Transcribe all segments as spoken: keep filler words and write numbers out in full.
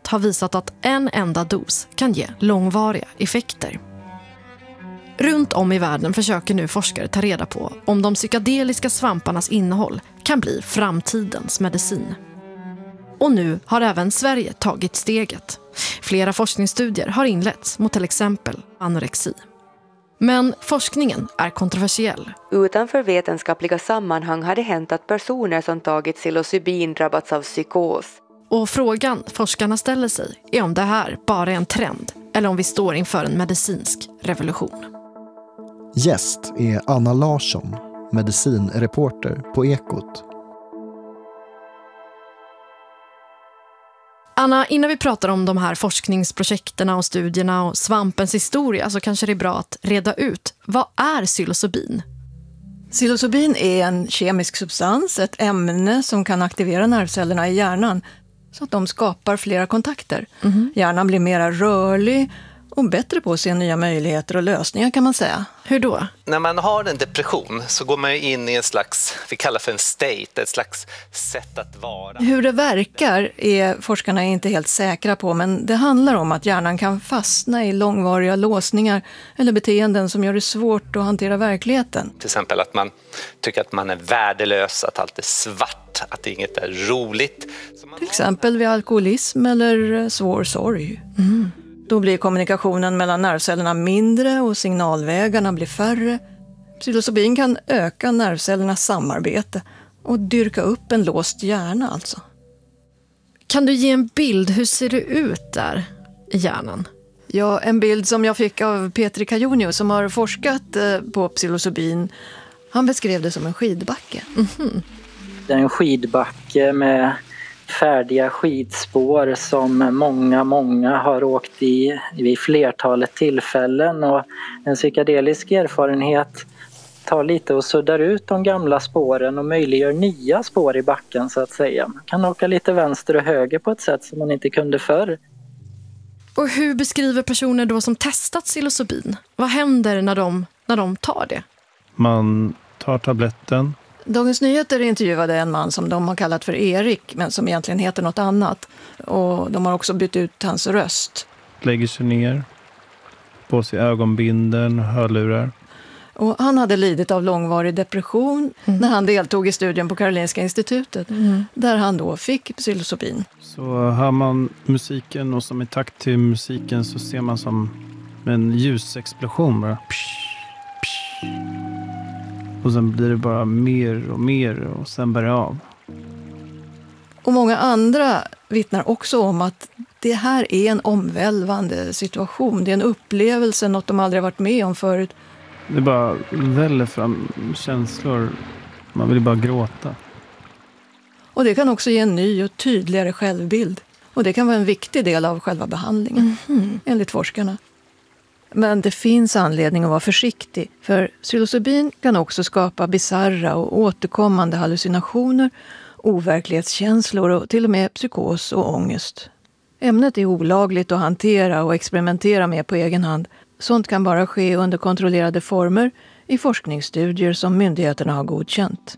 experiment har visat att en enda dos kan ge långvariga effekter. Runt om i världen försöker nu forskare ta reda på om de psykedeliska svamparnas innehåll kan bli framtidens medicin. Och nu har även Sverige tagit steget. Flera forskningsstudier har inletts mot till exempel anorexi. Men forskningen är kontroversiell. Utanför vetenskapliga sammanhang har det hänt att personer som tagit psilocybin drabbats av psykos. Och frågan forskarna ställer sig är om det här bara är en trend eller om vi står inför en medicinsk revolution. Gäst är Anna Larsson, medicinreporter på Ekot. Anna, innan vi pratar om de här forskningsprojekterna och studierna och svampens historia så kanske det är bra att reda ut, vad är psilocybin? Psilocybin är en kemisk substans, ett ämne som kan aktivera nervcellerna i hjärnan så att de skapar flera kontakter. Mm-hmm. Hjärnan blir mer rörlig och bättre på att se nya möjligheter och lösningar kan man säga. Hur då? När man har en depression så går man in i en slags, vi kallar för en state, ett slags sätt att vara. Hur det verkar är forskarna inte helt säkra på, men det handlar om att hjärnan kan fastna i långvariga låsningar eller beteenden som gör det svårt att hantera verkligheten. Till exempel att man tycker att man är värdelös, att allt är svart, att inget är roligt. Till exempel vid alkoholism eller svår sorg. Mm. Då blir kommunikationen mellan nervcellerna mindre och signalvägarna blir färre. Psilocybin kan öka nervcellernas samarbete och dyrka upp en låst hjärna alltså. Kan du ge en bild, hur ser det ut där i hjärnan? Ja, en bild som jag fick av Petri Kajonio som har forskat på psilocybin. Han beskrev det som en skidbacke. Mm-hmm. Det är en skidbacke med färdiga skidspår som många, många har åkt i vid flertalet tillfällen, och en psykedelisk erfarenhet tar lite och suddar ut de gamla spåren och möjliggör nya spår i backen så att säga. Man kan åka lite vänster och höger på ett sätt som man inte kunde förr. Och hur beskriver personer då som testat psilocybin? Vad händer när de, när de tar det? Man tar tabletten. Dagens Nyheter intervjuade en man som de har kallat för Erik, men som egentligen heter något annat. Och de har också bytt ut hans röst. Lägger sig ner, på sig ögonbindeln och hörlurar. Och han hade lidit av långvarig depression mm. när han deltog i studien på Karolinska institutet. Mm. Där han då fick psilocybin. Så hör man musiken och som i takt till musiken så ser man som en ljusexplosion bara. Psh, psh. Och sen blir det bara mer och mer och sen bär det av. Och många andra vittnar också om att det här är en omvälvande situation. Det är en upplevelse, något de aldrig varit med om förut. Det bara väller fram känslor. Man vill bara gråta. Och det kan också ge en ny och tydligare självbild. Och det kan vara en viktig del av själva behandlingen, mm-hmm. enligt forskarna. Men det finns anledning att vara försiktig, för psilocybin kan också skapa bizarra och återkommande hallucinationer, overklighetskänslor och till och med psykos och ångest. Ämnet är olagligt att hantera och experimentera med på egen hand. Sånt kan bara ske under kontrollerade former i forskningsstudier som myndigheterna har godkänt.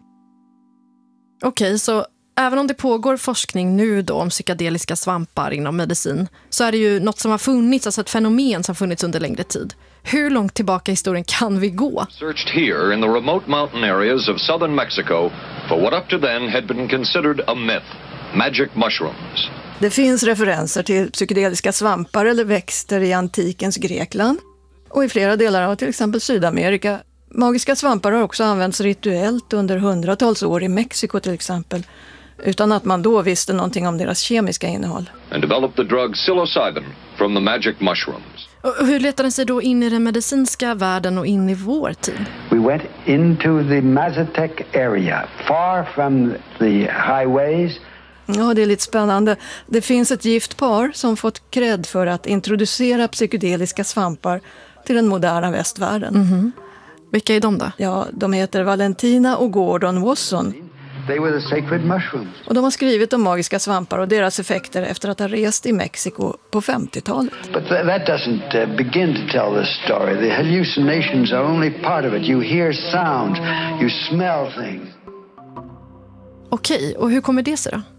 Okej, så även om det pågår forskning nu då om psykedeliska svampar inom medicin så är det ju något som har funnits, alltså ett fenomen som har funnits under längre tid. Hur långt tillbaka i historien kan vi gå? Searched here in the remote mountain areas of southern Mexico for what up to then had been considered a myth, magic mushrooms. Det finns referenser till psykedeliska svampar eller växter i antikens Grekland och i flera delar av till exempel Sydamerika. Magiska svampar har också använts rituellt under hundratals år i Mexiko till exempel, utan att man då visste någonting om deras kemiska innehåll. And developed the drug psilocybin from the magic mushrooms. Och hur letar den sig då in i den medicinska världen och in i vår tid? We went into the Mazatec area, far from the highways. Ja, det är lite spännande. Det finns ett gift par som fått cred för att introducera psykedeliska svampar till den moderna västvärlden. Mm-hmm. Vilka är de då? Ja, de heter Valentina och Gordon Wasson. They were the sacred mushrooms. Och de har skrivit om magiska svampar och deras effekter efter att ha rest i Mexiko på femtiotalet. But th- that doesn't uh, begin to tell this story. The hallucinations are only part of it. You hear sounds, you smell things. Okej, och hur kommer det sig då?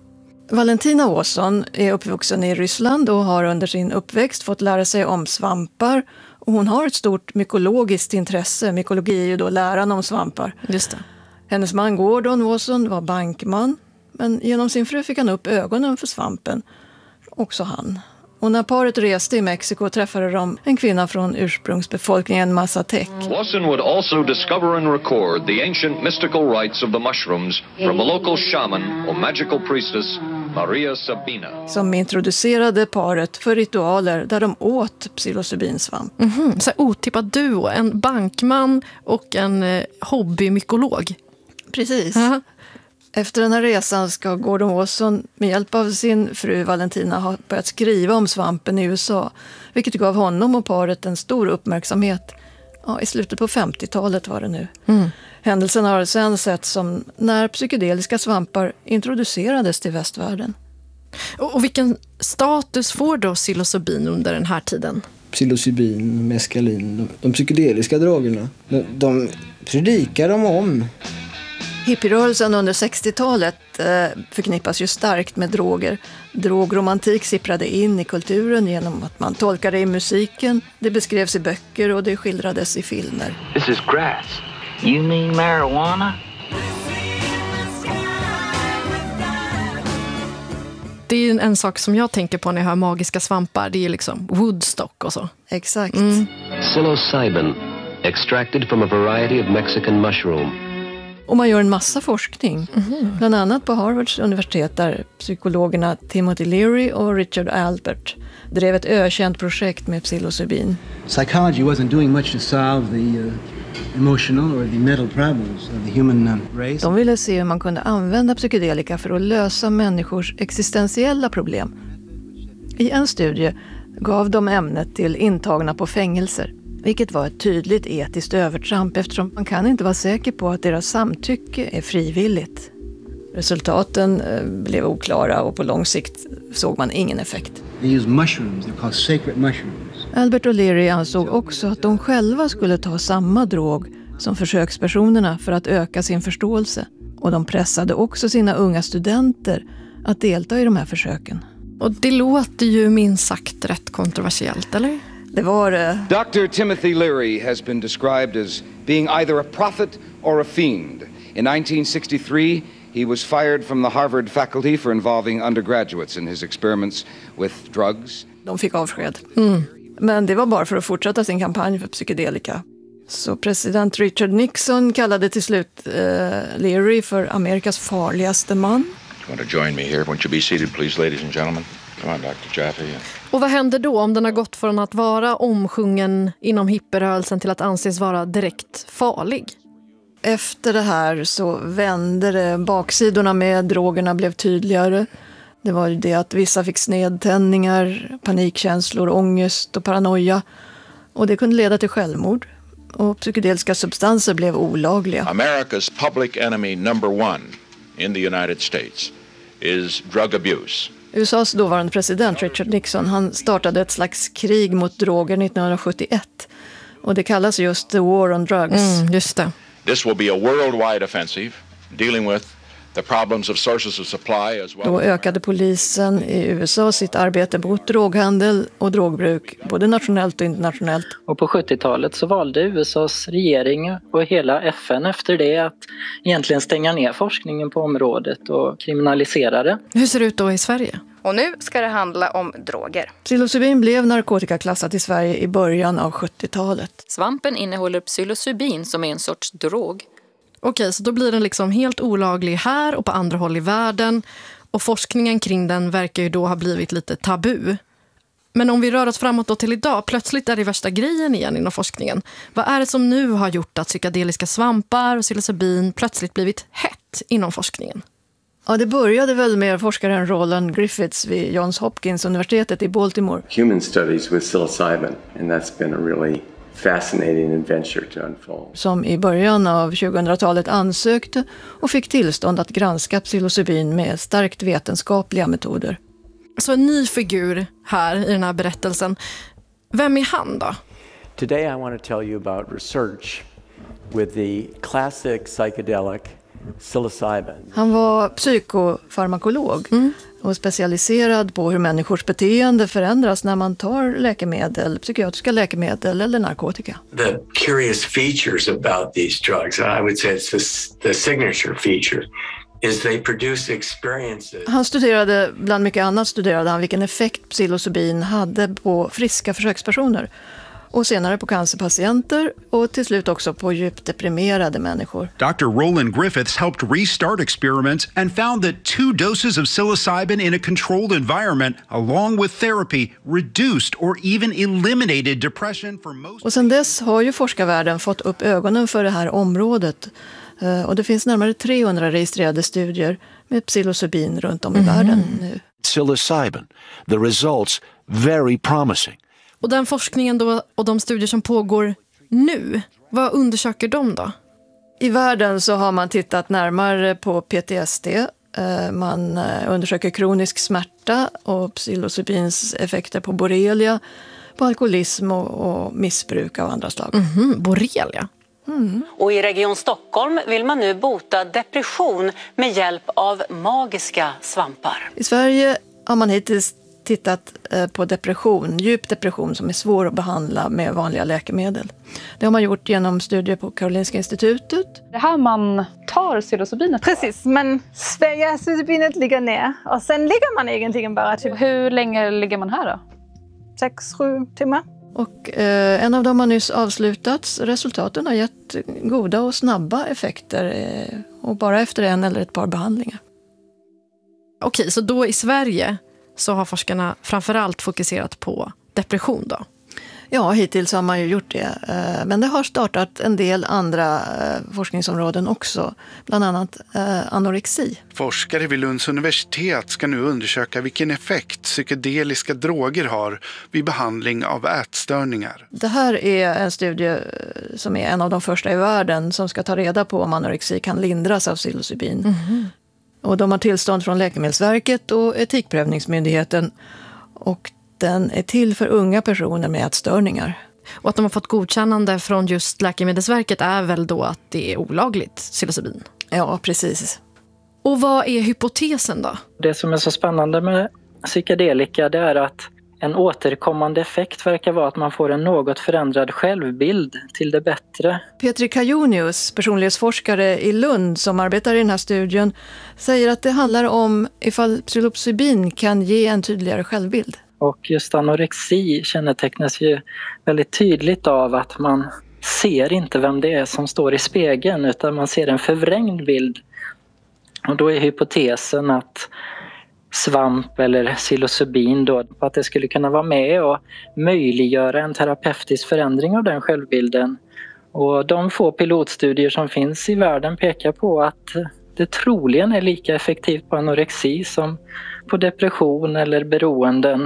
Valentina Åsson är uppvuxen i Ryssland och har under sin uppväxt fått lära sig om svampar. Och hon har ett stort mykologiskt intresse. Mykologi är ju då läran om svampar. Just det. Hennes man Gordon Åsson var bankman. Men genom sin fru fick han upp ögonen för svampen. Också han. Och när paret reste i Mexiko träffade de en kvinna från ursprungsbefolkningen Mazatec. Wasson would also discover and record the ancient mystical rites of the mushrooms from the local shaman or magical priestess Maria Sabina. Som introducerade paret för ritualer där de åt psilocybinsvamp. Mm-hmm. Så otippad duo, en bankman och en eh, hobbymykolog. Precis. Uh-huh. Efter den här resan ska Gordon Åsson med hjälp av sin fru Valentina ha börjat skriva om svampen i U S A. Vilket gav honom och paret en stor uppmärksamhet. Ja, i slutet på femtiotalet var det nu. Mm. Händelsen har sedan sett som när psykedeliska svampar introducerades till västvärlden. Och, och vilken status får då psilocybin under den här tiden? Psilocybin, meskalin, de, de psykedeliska drogerna. De, de predikar de om. Hippierörelsen under sextiotalet eh, förknippas ju starkt med droger. Drogromantik sipprade in i kulturen genom att man tolkade i musiken. Det beskrevs i böcker och det skildrades i filmer. This is grass. You mean marijuana? Det är en sak som jag tänker på när jag hör magiska svampar. Det är liksom Woodstock och så. Exakt. Mm. Psilocybin, extracted from a variety of Mexican mushroom. Och man gör en massa forskning, Mm-hmm. bland annat på Harvards universitet där psykologerna Timothy Leary och Richard Albert drev ett ökänt projekt med psilocybin. Psychology wasn't doing much to solve the uh, emotional or the mental problems of the human uh, race. De ville se hur man kunde använda psykedelika för att lösa människors existentiella problem. I en studie gav de ämnet till intagna på fängelser. Vilket var ett tydligt etiskt övertramp eftersom man kan inte vara säker på att deras samtycke är frivilligt. Resultaten eh, blev oklara och på lång sikt såg man ingen effekt. They use mushrooms, they're called sacred mushrooms. Albert och Leary ansåg också att de själva skulle ta samma drog som försökspersonerna för att öka sin förståelse. Och de pressade också sina unga studenter att delta i de här försöken. Och det låter ju minst sagt rätt kontroversiellt, eller? Det var det. Doctor Timothy Leary has been described as being either a prophet or a fiend. In nineteen sixty-three, he was fired from the Harvard faculty for involving undergraduates in his experiments with drugs. De fick avsked. Mm. Men det var bara för att fortsätta sin kampanj för psykedelika. Så president Richard Nixon kallade till slut uh, Leary för Amerikas farligaste man. You want to join me here? Won't you be seated, please, ladies and gentlemen? Come on, doktor Jaffe. Och vad händer då om den har gått från att vara omsjungen inom hippierörelsen till att anses vara direkt farlig? Efter det här så vände det. Baksidorna med drogerna blev tydligare. Det var ju det att vissa fick snedtändningar, panikkänslor, ångest och paranoia. Och det kunde leda till självmord. Och psykedeliska substanser blev olagliga. America's public enemy number one in the United States is drug abuse. U S A:s dåvarande president Richard Nixon, han startade ett slags krig mot droger nittonhundrasjuttioett. Och det kallas just the war on drugs. Mm, just det. This will be a worldwide offensive dealing with the problems of sources of supply as well. Då ökade polisen i U S A sitt arbete mot droghandel och drogbruk, både nationellt och internationellt. Och på sjuttiotalet så valde U S A:s regering och hela F N efter det att egentligen stänga ner forskningen på området och kriminalisera det. Hur ser det ut då i Sverige? Och nu ska det handla om droger. Psilocybin blev narkotikaklassat i Sverige i början av sjuttiotalet. Svampen innehåller psilocybin som är en sorts drog. Okej, så då blir den liksom helt olaglig här och på andra håll i världen. Och forskningen kring den verkar ju då ha blivit lite tabu. Men om vi rör oss framåt då till idag, plötsligt är det värsta grejen igen inom forskningen. Vad är det som nu har gjort att psykedeliska svampar och psilocybin plötsligt blivit hett inom forskningen? Ja, det började väl med forskaren Roland Griffiths vid Johns Hopkins universitetet i Baltimore. Human studies with psilocybin, and that's been a really fascinating adventure to unfold. Som i början av tjugohundratalet ansökte och fick tillstånd att granska psilocybin med starkt vetenskapliga metoder. Så en ny figur här i den här berättelsen. Vem är han då? Today I want to tell you about research with the classic psychedelic psilocybin. Han var psykofarmakolog. Mm. och specialiserad på hur människors beteende förändras när man tar läkemedel, psykiatriska läkemedel eller narkotika. The curious features about these drugs, I would say it's the, the signature feature, is they produce experiences. Han studerade, bland mycket annat studerade han vilken effekt psilocybin hade på friska försökspersoner och senare på cancerpatienter och till slut också på djupt deprimerade människor. doctor Roland Griffiths helped restart experiments and found that two doses of psilocybin in a controlled environment along with therapy reduced or even eliminated depression for most. Och sedan dess har ju forskarvärlden fått upp ögonen för det här området och det finns närmare trehundra registrerade studier med psilocybin runt om i mm. världen nu. Psilocybin, the results very promising. Och den forskningen då och de studier som pågår nu, vad undersöker de då? I världen så har man tittat närmare på P T S D. Man undersöker kronisk smärta och psilocybins effekter på borrelia, på alkoholism och, och missbruk av andra slag. Mm-hmm, borrelia? Mm. Och i Region Stockholm vill man nu bota depression med hjälp av magiska svampar. I Sverige har man hittills tittat på depression, djup depression som är svår att behandla med vanliga läkemedel. Det har man gjort genom studier på Karolinska institutet. Det här man tar psilocybinet. Precis, men ja, psilocybinet ligger ner och sen ligger man egentligen bara typ. Hur länge ligger man här då? Sex, sju timmar. Och eh, en av dem har nyss avslutats. Resultaten har gett goda och snabba effekter eh, och bara efter en eller ett par behandlingar. Okej, så då i Sverige så har forskarna framförallt fokuserat på depression då? Ja, hittills har man ju gjort det. Men det har startat en del andra forskningsområden också. Bland annat anorexi. Forskare vid Lunds universitet ska nu undersöka vilken effekt psykedeliska droger har vid behandling av ätstörningar. Det här är en studie som är en av de första i världen som ska ta reda på om anorexi kan lindras av psilocybin. Mm-hmm. Och de har tillstånd från Läkemedelsverket och Etikprövningsmyndigheten. Och den är till för unga personer med ätstörningar. Och att de har fått godkännande från just Läkemedelsverket är väl då att det är olagligt psilocybin? Ja, precis. Och vad är hypotesen då? Det som är så spännande med psykedelika det är att en återkommande effekt verkar vara att man får en något förändrad självbild till det bättre. Petri Kajonius, personlighetsforskare i Lund som arbetar i den här studien, säger att det handlar om ifall psilocybin kan ge en tydligare självbild. Och just anorexi kännetecknas ju väldigt tydligt av att man ser inte vem det är som står i spegeln utan man ser en förvrängd bild. Och då är hypotesen att svamp eller psilocybin då, att det skulle kunna vara med och möjliggöra en terapeutisk förändring av den självbilden. Och de få pilotstudier som finns i världen pekar på att det troligen är lika effektivt på anorexi som på depression eller beroenden.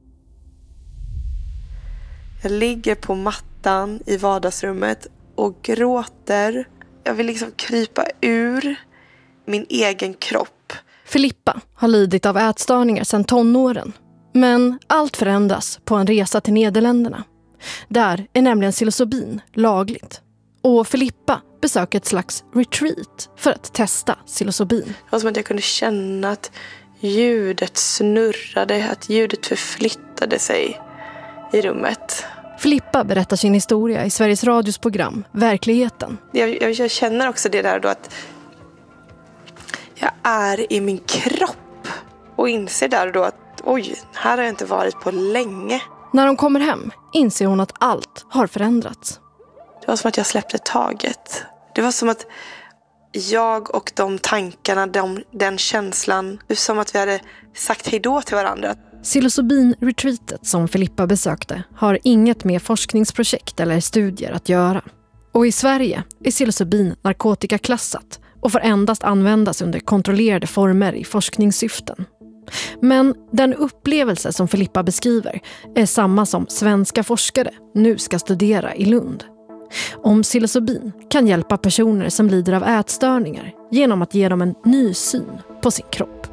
Jag ligger på mattan i vardagsrummet och gråter. Jag vill liksom krypa ur min egen kropp. Filippa har lidit av ätstörningar sedan tonåren. Men allt förändras på en resa till Nederländerna. Där är nämligen psilocybin lagligt. Och Filippa besöker ett slags retreat för att testa psilocybin. Det var som att jag kunde känna att ljudet snurrade, att ljudet förflyttade sig i rummet. Filippa berättar sin historia i Sveriges Radios program Verkligheten. Jag, jag, jag känner också det där då att jag är i min kropp och inser där då att oj, här har jag inte varit på länge. När hon kommer hem inser hon att allt har förändrats. Det var som att jag släppte taget. Det var som att jag och de tankarna, de, den känslan, det var som att vi hade sagt hejdå till varandra. Psilocybin-retreatet som Filippa besökte har inget med forskningsprojekt eller studier att göra. Och i Sverige är psilocybin narkotikaklassat och får endast användas under kontrollerade former i forskningssyften. Men den upplevelse som Filippa beskriver är samma som svenska forskare nu ska studera i Lund. Om psilocybin kan hjälpa personer som lider av ätstörningar genom att ge dem en ny syn på sin kropp.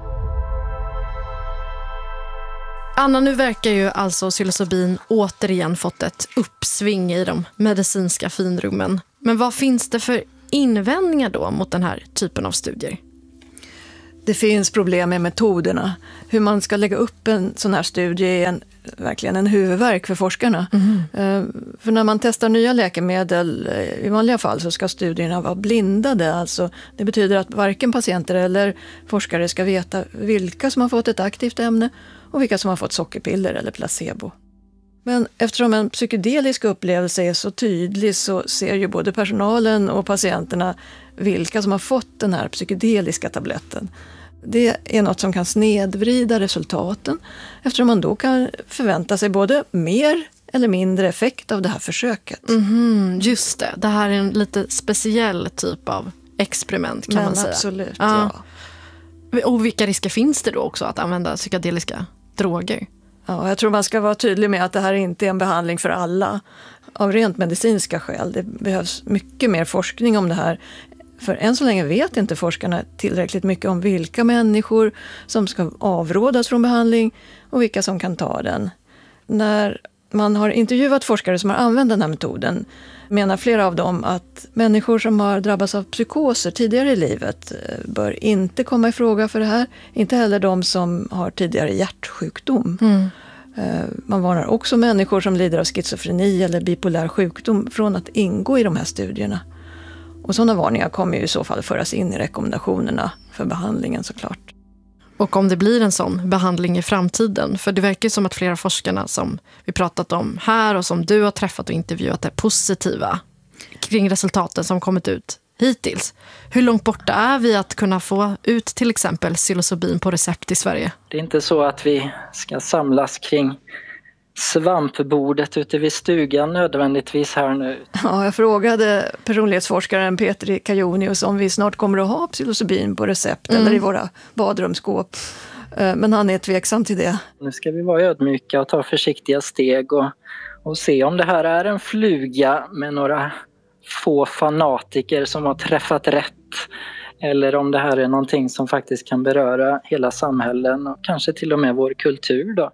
Anna, nu verkar ju alltså psilocybin återigen fått ett uppsving i de medicinska finrummen. Men vad finns det för invändningar då mot den här typen av studier? Det finns problem med metoderna. Hur man ska lägga upp en sån här studie är en, verkligen en huvudvärk för forskarna. Mm. För när man testar nya läkemedel i vanliga fall så ska studierna vara blindade. Alltså, det betyder att varken patienter eller forskare ska veta vilka som har fått ett aktivt ämne och vilka som har fått sockerpiller eller placebo. Men eftersom en psykedelisk upplevelse är så tydlig så ser ju både personalen och patienterna vilka som har fått den här psykedeliska tabletten. Det är något som kan snedvrida resultaten eftersom man då kan förvänta sig både mer eller mindre effekt av det här försöket. Mm, just det, det här är en lite speciell typ av experiment kan Men man säga. Absolut, ja. ja. Och vilka risker finns det då också att använda psykedeliska droger? Ja, jag tror man ska vara tydlig med att det här inte är en behandling för alla av rent medicinska skäl. Det behövs mycket mer forskning om det här. För än så länge vet inte forskarna tillräckligt mycket om vilka människor som ska avrådas från behandling och vilka som kan ta den. När man har intervjuat forskare som har använt den här metoden menar flera av dem att människor som har drabbats av psykoser tidigare i livet bör inte komma i fråga för det här. Inte heller de som har tidigare hjärtsjukdom. Mm. Man varnar också människor som lider av schizofreni eller bipolär sjukdom från att ingå i de här studierna. Och sådana varningar kommer ju i så fall föras in i rekommendationerna för behandlingen såklart. Och om det blir en sån behandling i framtiden, för det verkar som att flera forskarna som vi pratat om här och som du har träffat och intervjuat är positiva kring resultaten som kommit ut hittills. Hur långt borta är vi att kunna få ut till exempel psilocybin på recept i Sverige? Det är inte så att vi ska samlas kring svampbordet ute vid stugan nödvändigtvis här nu. Ja, jag frågade personlighetsforskaren Petri Kajonius om vi snart kommer att ha psilocybin på recept mm. eller i våra badrumsskåp. Men han är tveksam till det. Nu ska vi vara ödmjuka och ta försiktiga steg och, och se om det här är en fluga med några få fanatiker som har träffat rätt. Eller om det här är någonting som faktiskt kan beröra hela samhällen och kanske till och med vår kultur då.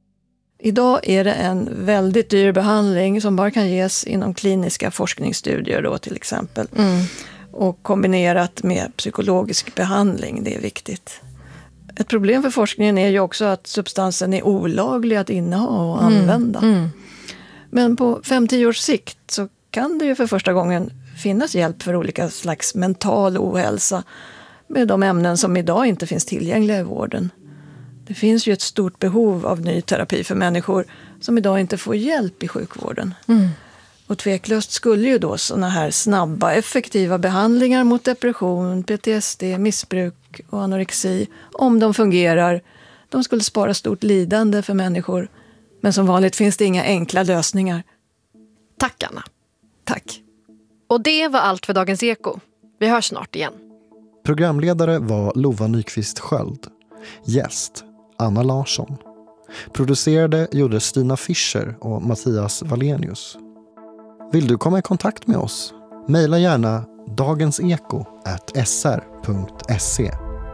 Idag är det en väldigt dyr behandling som bara kan ges inom kliniska forskningsstudier då till exempel. Mm. Och kombinerat med psykologisk behandling, det är viktigt. Ett problem för forskningen är ju också att substansen är olaglig att inneha och mm. använda. Mm. Men på fem till tio års sikt så kan det ju för första gången finnas hjälp för olika slags mental ohälsa med de ämnen som idag inte finns tillgängliga i vården. Det finns ju ett stort behov av ny terapi för människor som idag inte får hjälp i sjukvården. Mm. Och tveklöst skulle ju då såna här snabba, effektiva behandlingar mot depression, P T S D, missbruk och anorexi, om de fungerar, de skulle spara stort lidande för människor. Men som vanligt finns det inga enkla lösningar. Tack Anna. Tack. Och det var allt för Dagens Eko. Vi hörs snart igen. Programledare var Lova Nyqvist Sköld. Gäst Anna Larsson. Producerade gjorde Stina Fischer och Mattias Valenius. Vill du komma i kontakt med oss? Maila gärna dagenseko at s r punkt se.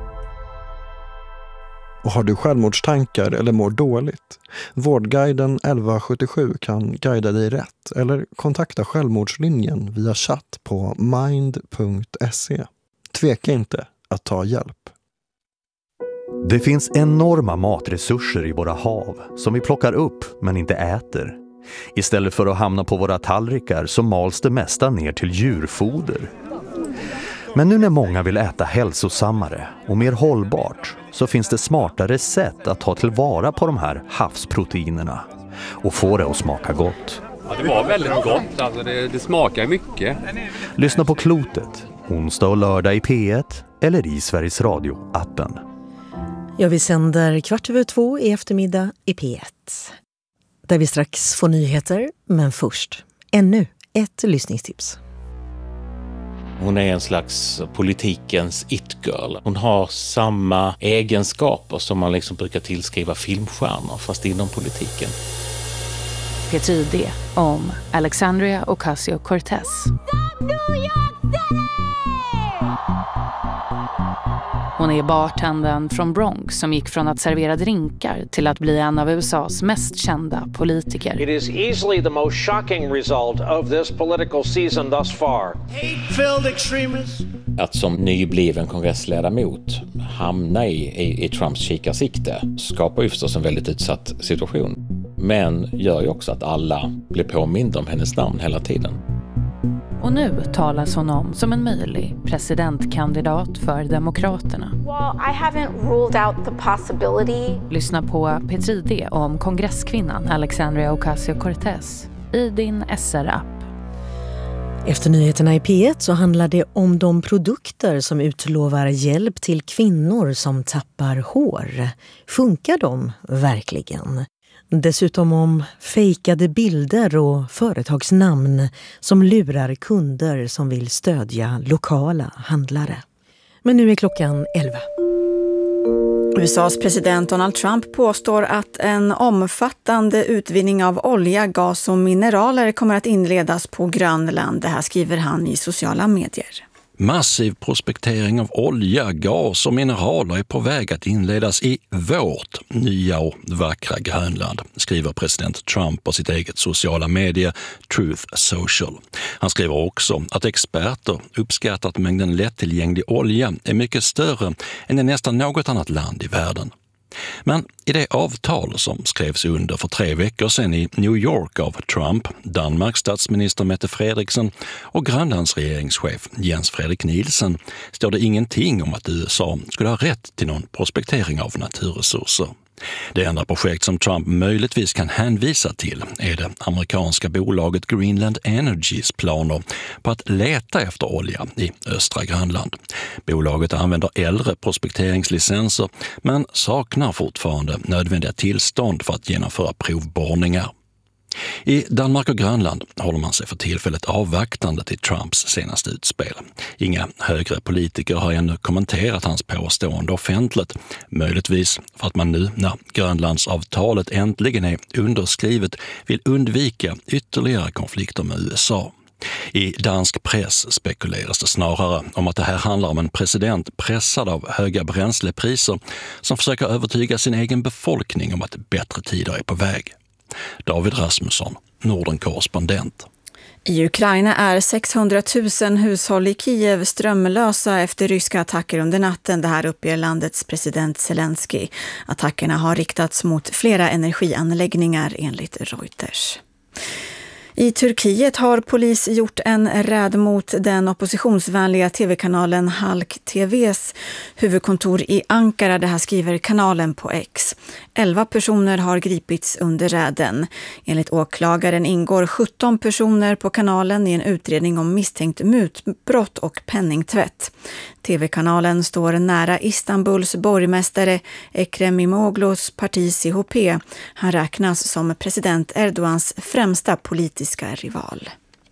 Och har du självmordstankar eller mår dåligt? Vårdguiden elva sjuttiosju kan guida dig rätt eller kontakta Självmordslinjen via chatt på mind punkt se. Tveka inte att ta hjälp. Det finns enorma matresurser i våra hav som vi plockar upp men inte äter. Istället för att hamna på våra tallrikar så mals det mesta ner till djurfoder. Men nu när många vill äta hälsosammare och mer hållbart så finns det smartare sätt att ta tillvara på de här havsproteinerna och få det att smaka gott. Ja, det var väldigt gott, alltså det, det smakar mycket. Lyssna på Klotet, onsdag och lördag i P ett eller i Sveriges Radio-appen. Ja, vi sänder kvart över två i eftermiddag i P ett. Där vi strax får nyheter, men först ännu ett lyssningstips. Hon är en slags politikens it-girl. Hon har samma egenskaper som man liksom brukar tillskriva filmstjärnor, fast inom politiken. P tre D om Alexandria Ocasio-Cortez. Hon är bartendern från Bronx som gick från att servera drinkar till att bli en av U S A:s mest kända politiker. It is easily the most shocking result of this political season thus far. Hate-filled extremists Att som nybliven kongressledamot hamna i, i, i Trumps kikarsikte skapar ju förstås en väldigt utsatt situation. Men gör ju också att alla blir påminda om hennes namn hela tiden. Och nu talas hon om som en möjlig presidentkandidat för Demokraterna. Well, I haven't ruled out the possibility. Lyssna på P tre D om kongresskvinnan Alexandria Ocasio-Cortez i din S R-app. Efter nyheterna i P ett så handlar det om de produkter som utlovar hjälp till kvinnor som tappar hår. Funkar de verkligen? Dessutom om fejkade bilder och företagsnamn som lurar kunder som vill stödja lokala handlare. Men nu är klockan elva. U S A:s president Donald Trump påstår att en omfattande utvinning av olja, gas och mineraler kommer att inledas på Grönland. Det här skriver han i sociala medier. Massiv prospektering av olja, gas och mineraler är på väg att inledas i vårt nya och vackra Grönland, skriver president Trump på sitt eget sociala medie Truth Social. Han skriver också att experter uppskattar att mängden lättillgänglig olja är mycket större än i nästan något annat land i världen. Men i det avtal som skrevs under för tre veckor sedan i New York av Trump, Danmarks statsminister Mette Frederiksen och Grönlands regeringschef Jens Frederik Nielsen står det ingenting om att U S A skulle ha rätt till någon prospektering av naturresurser. Det enda projekt som Trump möjligtvis kan hänvisa till är det amerikanska bolaget Greenland Energys planer på att leta efter olja i östra Grönland. Bolaget använder äldre prospekteringslicenser men saknar fortfarande nödvändiga tillstånd för att genomföra provborrningar. I Danmark och Grönland håller man sig för tillfället avvaktande till Trumps senaste utspel. Inga högre politiker har ännu kommenterat hans påstående offentligt, möjligtvis för att man nu när Grönlandsavtalet äntligen är underskrivet vill undvika ytterligare konflikter med U S A. I dansk press spekuleras det snarare om att det här handlar om en president pressad av höga bränslepriser som försöker övertyga sin egen befolkning om att bättre tider är på väg. David Rasmusson, Norden-korrespondent. I Ukraina är sexhundratusen hushåll i Kiev strömlösa efter ryska attacker under natten. Det här uppger landets president Zelensky. Attackerna har riktats mot flera energianläggningar enligt Reuters. I Turkiet har polis gjort en räd mot den oppositionsvänliga tv-kanalen Halk T V:s huvudkontor i Ankara. Det här skriver kanalen på X. Elva personer har gripits under räden. Enligt åklagaren ingår sjutton personer på kanalen i en utredning om misstänkt mutbrott och penningtvätt. Tv-kanalen står nära Istanbuls borgmästare Ekrem İmamoğlu's parti C H P. Han räknas som president Erdogans främsta politiska rival.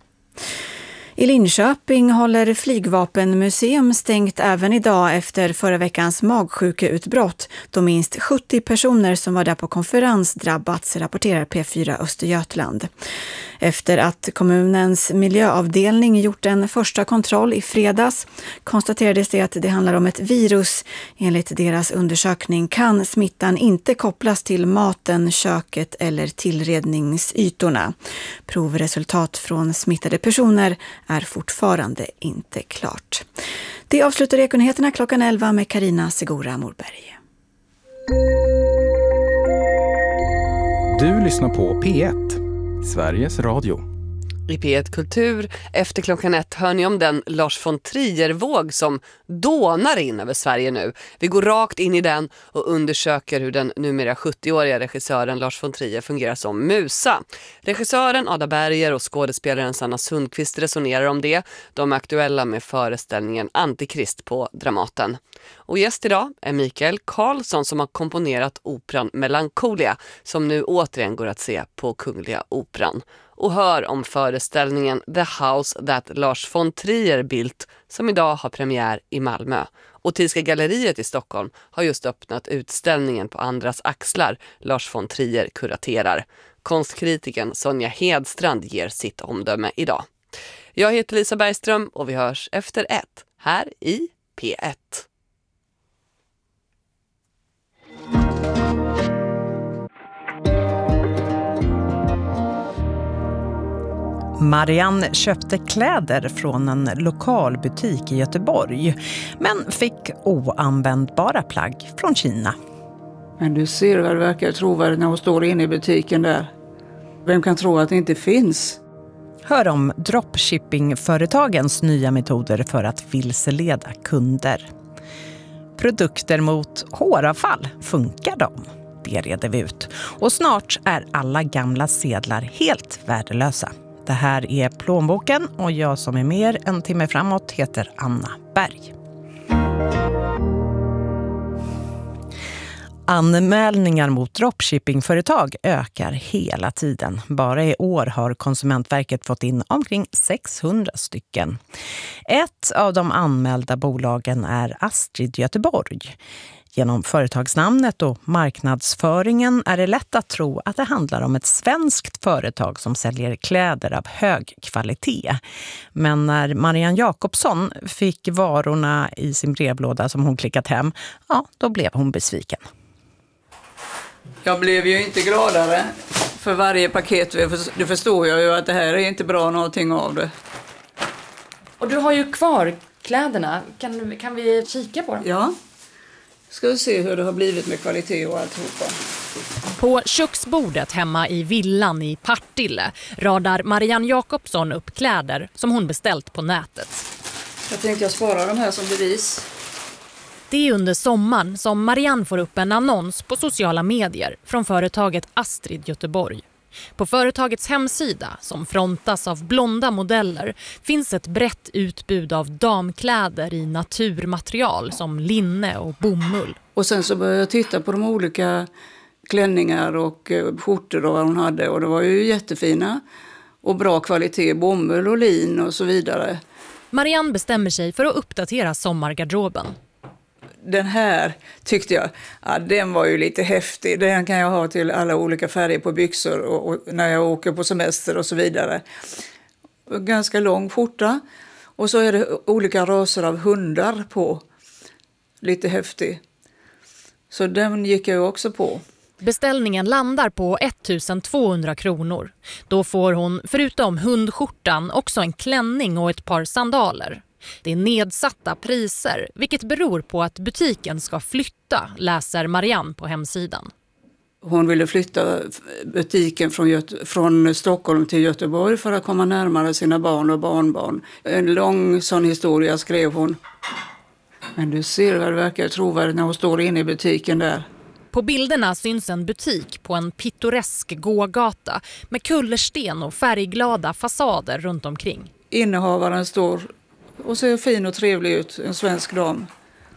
I Linköping håller Flygvapenmuseum stängt även idag efter förra veckans magsjukeutbrott då minst sjuttio personer som var där på konferens drabbats, rapporterar P fyra Östergötland. Efter att kommunens miljöavdelning gjort en första kontroll i fredags konstaterades det att det handlar om ett virus. Enligt deras undersökning kan smittan inte kopplas till maten, köket eller tillredningsytorna. Provresultat från smittade personer är fortfarande inte klart. Det avslutar Ekonyheterna klockan elva med Karina Segura Morberg. Du lyssnar på P ett, Sveriges Radio. I P ett Kultur efter klockan ett hör ni om den Lars von Trier-våg som dånar in över Sverige nu. Vi går rakt in i den och undersöker hur den numera sjuttioåriga regissören Lars von Trier fungerar som musa. Regissören Ada Berger och skådespelaren Sanna Sundqvist resonerar om det. De är aktuella med föreställningen Antikrist på Dramaten. Och gäst idag är Mikael Karlsson som har komponerat operan Melancholia som nu återigen går att se på Kungliga Operan. Och hör om föreställningen The House That Lars von Trier Built som idag har premiär i Malmö. Och Tidska galleriet i Stockholm har just öppnat utställningen På andras axlar Lars von Trier kuraterar. Konstkritiken Sonja Hedstrand ger sitt omdöme idag. Jag heter Lisa Bergström och vi hörs efter ett här i P ett. Marianne köpte kläder från en lokal butik i Göteborg men fick oanvändbara plagg från Kina. Men du ser vad det verkar trovärdigt när hon står inne i butiken där. Vem kan tro att det inte finns? Hör om dropshippingföretagens nya metoder för att vilseleda kunder. Produkter mot håravfall, funkar de? Det reder vi ut. Och snart är alla gamla sedlar helt värdelösa. Det här är Plånboken och jag som är mer en timme framåt heter Anna Berg. Anmälningar mot dropshippingföretag ökar hela tiden. Bara i år har Konsumentverket fått in omkring sexhundra stycken. Ett av de anmälda bolagen är Astrid Göteborg. Genom företagsnamnet och marknadsföringen är det lätt att tro att det handlar om ett svenskt företag som säljer kläder av hög kvalitet. Men när Marianne Jakobsson fick varorna i sin brevlåda som hon klickat hem, ja, då blev hon besviken. Jag blev ju inte gladare för varje paket. Det förstår jag ju att det här är inte bra någonting av det. Och du har ju kvar kläderna. Kan, kan vi kika på dem? Ja. Ska vi se hur det har blivit med kvalitet och alltihopa. På köksbordet hemma i villan i Partille radar Marianne Jakobsson upp kläder som hon beställt på nätet. Jag tänkte jag sparar de här som bevis. Det är under sommaren som Marianne får upp en annons på sociala medier från företaget Astrid Göteborg. På företagets hemsida, som frontas av blonda modeller, finns ett brett utbud av damkläder i naturmaterial som linne och bomull. Och sen så började jag titta på de olika klänningar och skjortor och vad hon hade. Och det var ju jättefina och bra kvalitet, bomull och lin och så vidare. Marianne bestämmer sig för att uppdatera sommargarderoben. Den här tyckte jag, ja, den var ju lite häftig. Den kan jag ha till alla olika färger på byxor och, och när jag åker på semester och så vidare. Ganska lång skjorta. Och så är det olika raser av hundar på. Lite häftig. Så den gick jag också på. Beställningen landar på ettusentvåhundra kronor. Då får hon förutom hundskjortan också en klänning och ett par sandaler. Det är nedsatta priser, vilket beror på att butiken ska flytta, läser Marianne på hemsidan. Hon ville flytta butiken från, Göte- från Stockholm till Göteborg för att komma närmare sina barn och barnbarn. En lång sån historia skrev hon. Men du ser vad det verkar trovärdigt när hon står inne i butiken där. På bilderna syns en butik på en pittoresk gågata med kullersten och färgglada fasader runt omkring. Innehavaren står och ser fin och trevlig ut, en svensk dam.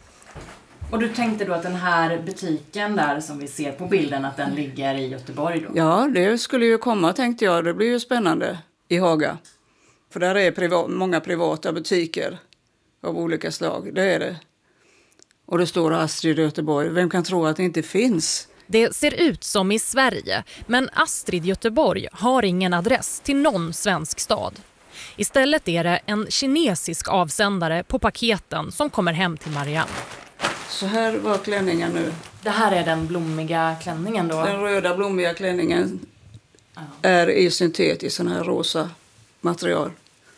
Och du tänkte då att den här butiken där som vi ser på bilden, att den ligger i Göteborg då? Ja, det skulle ju komma tänkte jag. Det blir ju spännande i Haga. För där är priva- många privata butiker av olika slag, det är det. Och det står Astrid i Göteborg. Vem kan tro att det inte finns? Det ser ut som i Sverige, men Astrid Göteborg har ingen adress till någon svensk stad. Istället är det en kinesisk avsändare på paketen som kommer hem till Marianne. Så här var klänningen nu. Det här är den blommiga klänningen då? Den röda blommiga klänningen ja. är i syntetiskt sån här rosa material.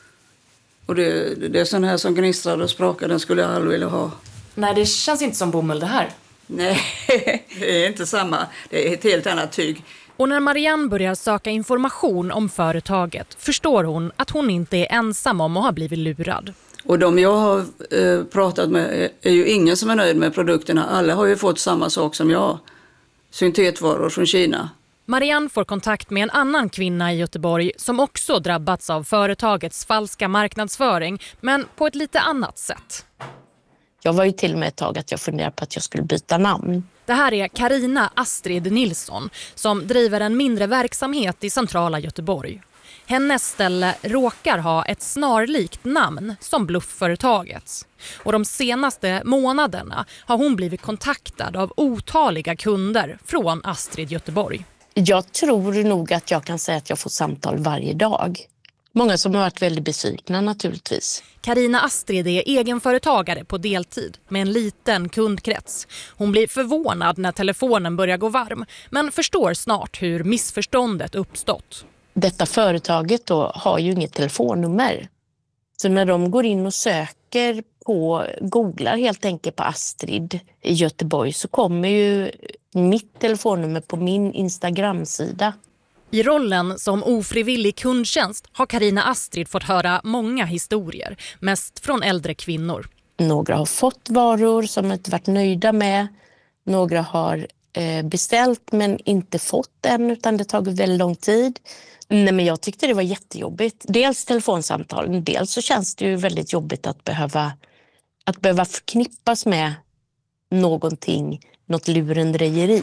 Och det, det är sån här som gnistrar och sprakar, den skulle jag aldrig vilja ha. Nej, det känns inte som bomull det här. Nej, det är inte samma. Det är ett helt annat tyg. Och när Marianne börjar söka information om företaget förstår hon att hon inte är ensam om att ha blivit lurad. Och de jag har eh, pratat med är ju ingen som är nöjd med produkterna. Alla har ju fått samma sak som jag. Syntetvaror från Kina. Marianne får kontakt med en annan kvinna i Göteborg som också drabbats av företagets falska marknadsföring, men på ett lite annat sätt. Jag var ju till och med ett tag att jag funderade på att jag skulle byta namn. Det här är Carina Astrid Nilsson som driver en mindre verksamhet i centrala Göteborg. Hennes ställe råkar ha ett snarlikt namn som bluffföretagets. Och de senaste månaderna har hon blivit kontaktad av otaliga kunder från Astrid Göteborg. Jag tror nog att jag kan säga att jag får samtal varje dag. Många som har varit väldigt besvikna naturligtvis. Carina Astrid är egenföretagare på deltid med en liten kundkrets. Hon blir förvånad när telefonen börjar gå varm, men förstår snart hur missförståndet uppstått. detta företaget då har ju inget telefonnummer. Så när de går in och söker på, googlar helt enkelt på Astrid i Göteborg, så kommer ju mitt telefonnummer på min Instagram-sida. I rollen som ofrivillig kundtjänst har Carina Astrid fått höra många historier, mest från äldre kvinnor. Några har fått varor som de inte varit nöjda med. Några har eh, beställt men inte fått än, utan det tagit väldigt lång tid. Nej, men jag tyckte det var jättejobbigt. Dels telefonsamtalen, dels så känns det ju väldigt jobbigt att behöva, att behöva förknippas med någonting, något lurendrejeri.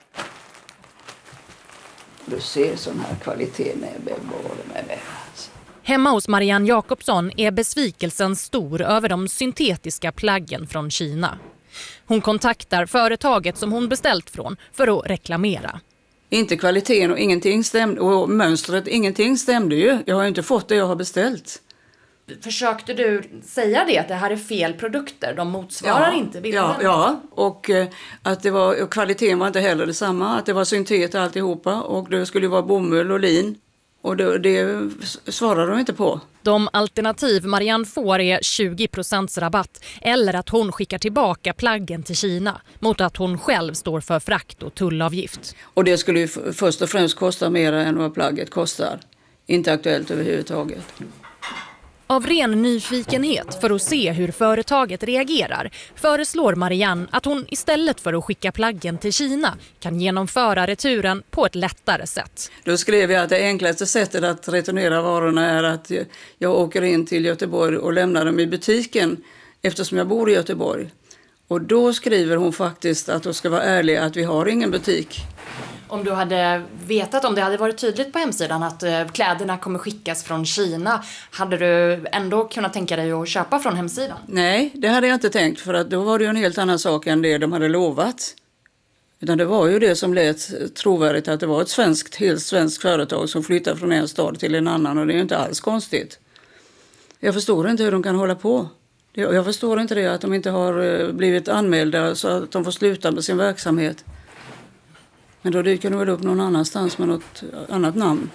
Du ser sån här kvalitet med varor med det. Hemma hos Marianne Jakobsson är besvikelsen stor över de syntetiska plaggen från Kina. Hon kontaktar företaget som hon beställt från för att reklamera. Inte kvaliteten och ingenting stämde, och mönstret, ingenting stämde ju. Jag har ju inte fått det jag har beställt. Försökte du säga det, att det här är fel produkter, de motsvarar ja, inte bilderna? Ja, ja. Och eh, att det var, och kvaliteten var inte heller detsamma, att det var syntet alltihopa och det skulle vara bomull och lin. Och det, det svarar de inte på. De alternativ Marianne får är tjugo procent rabatt eller att hon skickar tillbaka plaggen till Kina mot att hon själv står för frakt och tullavgift. Och det skulle ju först och främst kosta mer än vad plagget kostar. Inte aktuellt överhuvudtaget. Av ren nyfikenhet för att se hur företaget reagerar föreslår Marianne att hon istället för att skicka plaggen till Kina kan genomföra returen på ett lättare sätt. Då skrev jag att det enklaste sättet att returnera varorna är att jag åker in till Göteborg och lämnar dem i butiken eftersom jag bor i Göteborg. Och då skriver hon faktiskt att hon ska vara ärlig att vi har ingen butik. Om du hade vetat, om det hade varit tydligt på hemsidan att kläderna kommer skickas från Kina, hade du ändå kunnat tänka dig att köpa från hemsidan? Nej, det hade jag inte tänkt, för att då var det ju en helt annan sak än det de hade lovat. Utan det var ju det som lät trovärdigt, att det var ett svenskt, helt svenskt företag som flyttar från en stad till en annan, och det är ju inte alls konstigt. Jag förstår inte hur de kan hålla på. Jag förstår inte det, att de inte har blivit anmälda så att de får sluta med sin verksamhet. Men då dyker de väl upp någon annanstans med något annat namn.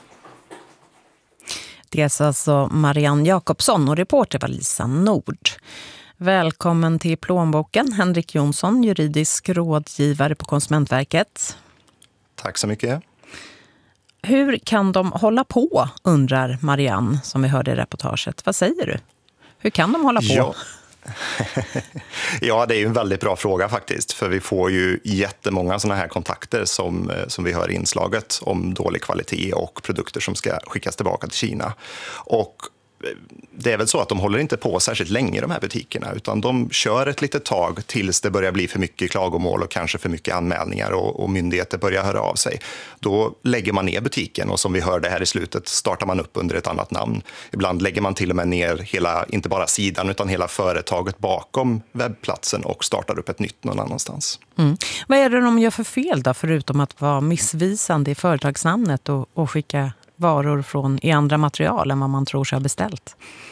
Det är alltså Marianne Jakobsson och reporter var Lisa Nord. Välkommen till Plånboken, Henrik Jonsson, juridisk rådgivare på Konsumentverket. Tack så mycket. Hur kan de hålla på, undrar Marianne, som vi hörde i reportaget. Vad säger du? Hur kan de hålla på? Ja. Ja, det är ju en väldigt bra fråga faktiskt, för vi får ju jättemånga sådana här kontakter som, som vi hör i inslaget om dålig kvalitet och produkter som ska skickas tillbaka till Kina. Och det är väl så att de håller inte på särskilt länge, de här butikerna, utan de kör ett litet tag tills det börjar bli för mycket klagomål och kanske för mycket anmälningar och, och myndigheter börjar höra av sig. Då lägger man ner butiken och som vi hörde här i slutet startar man upp under ett annat namn. Ibland lägger man till och med ner hela, inte bara sidan utan hela företaget bakom webbplatsen och startar upp ett nytt någon annanstans. Mm. Vad är det de gör för fel då, förutom att vara missvisande i företagsnamnet och, och skicka varor från i andra material än vad man tror sig ha beställt?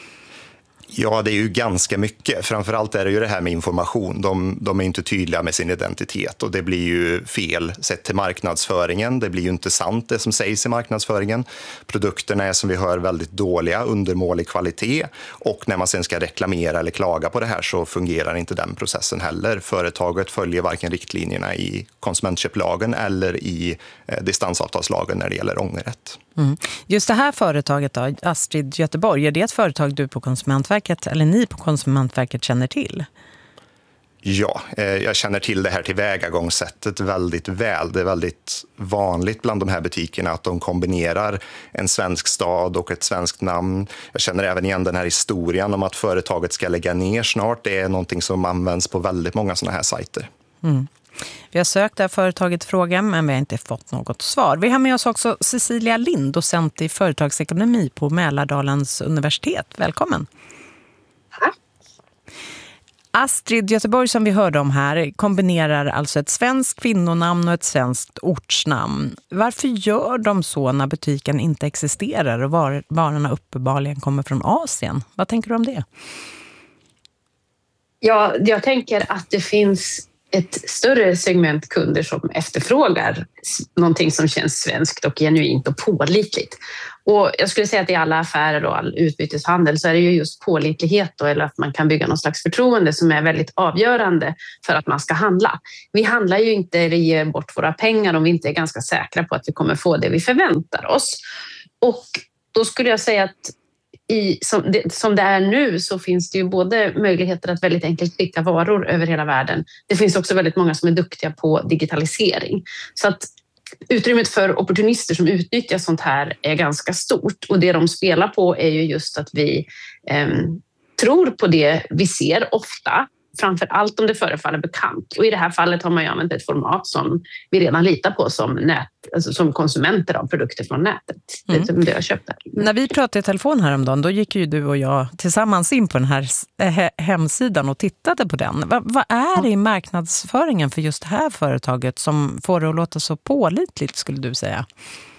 Ja, det är ju ganska mycket. Framförallt är det ju det här med information. De, de är inte tydliga med sin identitet och det blir ju fel sett till marknadsföringen. Det blir ju inte sant det som sägs i marknadsföringen. Produkterna är som vi hör väldigt dåliga, undermålig kvalitet, och när man sen ska reklamera eller klaga på det här så fungerar inte den processen heller. Företaget följer varken riktlinjerna i konsumentköplagen eller i eh, distansavtalslagen när det gäller ångerrätt. Mm. Just det här företaget då, Astrid Göteborg, är det ett företag du på Konsumentverket eller ni på Konsumentverket känner till? Ja, eh, jag känner till det här tillvägagångssättet väldigt väl. Det är väldigt vanligt bland de här butikerna att de kombinerar en svensk stad och ett svenskt namn. Jag känner även igen den här historien om att företaget ska lägga ner snart. Det är någonting som används på väldigt många sådana här sajter. Mm. Vi har sökt det här företaget frågan, men vi har inte fått något svar. Vi har med oss också Cecilia Lind, docent i företagsekonomi på Mälardalens universitet. Välkommen. Tack. Astrid Göteborg, som vi hörde om här, kombinerar alltså ett svenskt kvinnonamn och ett svenskt ortsnamn. Varför gör de så när butiken inte existerar och var- varorna uppenbarligen kommer från Asien? Vad tänker du om det? Ja, jag tänker att det finns ett större segment kunder som efterfrågar någonting som känns svenskt och genuint och pålitligt. Och jag skulle säga att i alla affärer och all utbyteshandel så är det ju just pålitlighet då, eller att man kan bygga någon slags förtroende som är väldigt avgörande för att man ska handla. Vi handlar ju inte eller ger bort våra pengar om vi inte är ganska säkra på att vi kommer få det vi förväntar oss. Och då skulle jag säga att I, som, det, som det är nu så finns det ju både möjligheter att väldigt enkelt skicka varor över hela världen. Det finns också väldigt många som är duktiga på digitalisering. Så att utrymmet för opportunister som utnyttjar sånt här är ganska stort. Och det de spelar på är ju just att vi eh, tror på det vi ser ofta. Framför allt om det förefaller bekant. Och i det här fallet har man ju använt ett format som vi redan litar på som, nät, alltså som konsumenter av produkter från nätet. Mm. Det, det jag köpt där. När vi pratade i telefon häromdagen, då gick ju du och jag tillsammans in på den här he- hemsidan och tittade på den. Va, vad är det i marknadsföringen för just det här företaget som får det att låta så pålitligt, skulle du säga?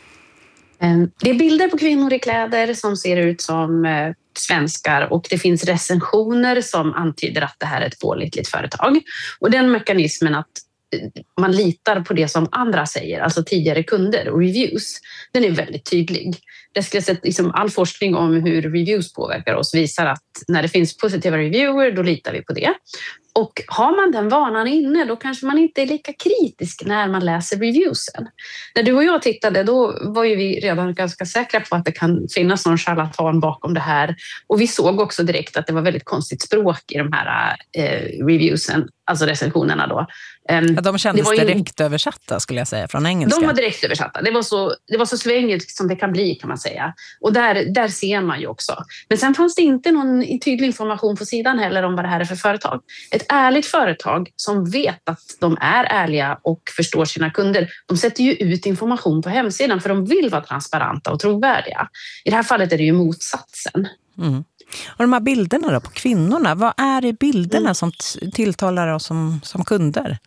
Det är bilder på kvinnor i kläder som ser ut som svenskar och det finns recensioner som antyder att det här är ett pålitligt företag. Och den mekanismen att man litar på det som andra säger, alltså tidigare kunder och reviews, den är väldigt tydlig. Det skulle säga, liksom, all forskning om hur reviews påverkar oss visar att när det finns positiva reviewer, då litar vi på det. Och har man den vanan inne, då kanske man inte är lika kritisk när man läser reviewsen. När du och jag tittade, då var ju vi redan ganska säkra på att det kan finnas någon charlatan bakom det här. Och vi såg också direkt att det var väldigt konstigt språk i de här eh, reviewsen, alltså recensionerna då. Um, ja, de kändes ju... direkt översatta, skulle jag säga, från engelska. De var direkt översatta. Det var så, det var så svängigt som det kan bli, kan man säga. Och där, där ser man ju också. Men sen fanns det inte någon tydlig information på sidan heller om vad det här är för företag. Ett ärligt företag som vet att de är ärliga och förstår sina kunder, de sätter ju ut information på hemsidan för de vill vara transparenta och trovärdiga. I det här fallet är det ju motsatsen. Mm. Och de här bilderna då på kvinnorna, vad är det i bilderna mm. som t- tilltalar oss som, som kunder?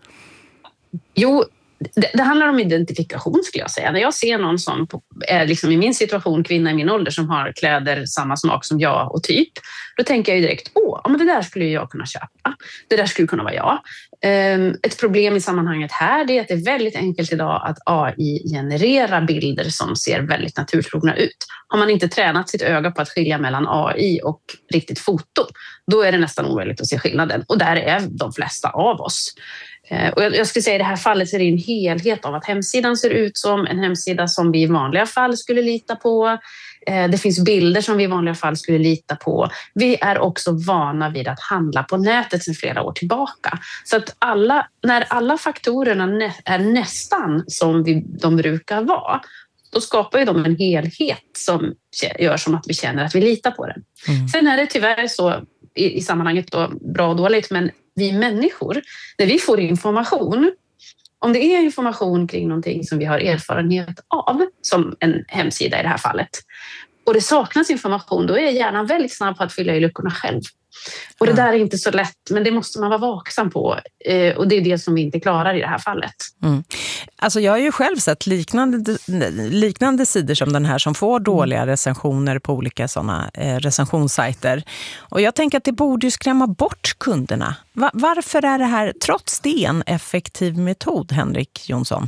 Jo, det, det handlar om identifikation, skulle jag säga. När jag ser någon som är liksom i min situation, kvinna i min ålder som har kläder samma smak som jag och typ, då tänker jag ju direkt, åh, men det där skulle jag kunna köpa. Det där skulle kunna vara jag. Ett problem i sammanhanget här är att det är väldigt enkelt idag att A I generera bilder som ser väldigt naturtrogna ut. Har man inte tränat sitt öga på att skilja mellan A I och riktigt foto, då är det nästan omöjligt att se skillnaden. Och där är de flesta av oss. Och jag skulle säga i det här fallet så är det en helhet av att hemsidan ser ut som en hemsida som vi i vanliga fall skulle lita på. Det finns bilder som vi i vanliga fall skulle lita på. Vi är också vana vid att handla på nätet sedan flera år tillbaka. Så att alla, när alla faktorerna är nästan som vi, de brukar vara, då skapar ju de en helhet som gör som att vi känner att vi litar på den. Mm. Sen är det tyvärr så i, i sammanhanget då, bra och dåligt, men vi människor, när vi får information, om det är information kring någonting som vi har erfarenhet av, som en hemsida i det här fallet, och det saknas information, då är hjärnan väldigt snabb på att fylla i luckorna själv. Och det där är inte så lätt, men det måste man vara vaksam på. Eh, och det är det som vi inte klarar i det här fallet. Mm. Alltså jag har ju själv sett liknande, liknande sidor som den här som får dåliga recensioner på olika sådana eh, recensionssajter. Och jag tänker att det borde ju skrämma bort kunderna. Va- varför är det här trots det en effektiv metod, Henrik Jonsson?